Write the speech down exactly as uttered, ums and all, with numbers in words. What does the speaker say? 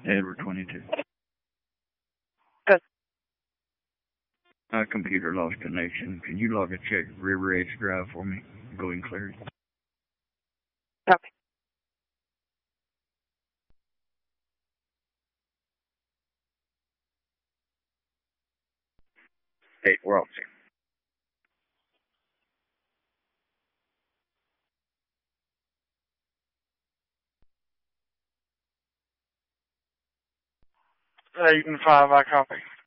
Edward twenty-two. Good. My computer lost connection. Can you log a check River Edge Drive for me? Going clear. Copy. Hey, we're all set. Eight and five, I copy.